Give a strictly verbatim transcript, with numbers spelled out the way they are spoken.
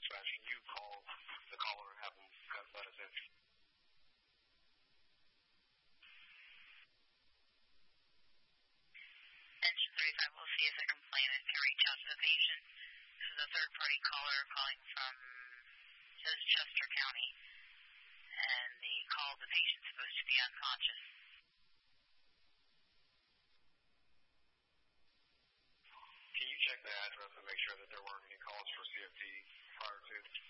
dispatch, can you call the caller and have them cut, let us in? Engine thirty-five will see if the complainant can reach out to the patient. This is a third-party caller calling from says Chester County, and the call the patient's supposed to be unconscious. Can you check the address and make sure that there weren't any calls for C F T prior to?